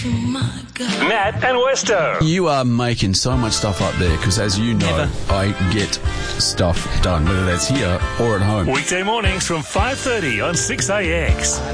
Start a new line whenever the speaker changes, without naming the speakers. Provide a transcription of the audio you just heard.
Matt and Westo.
You are making so much stuff up there because, as you know, I get stuff done, whether that's here or at home.
Weekday mornings from 5:30 on 6AX.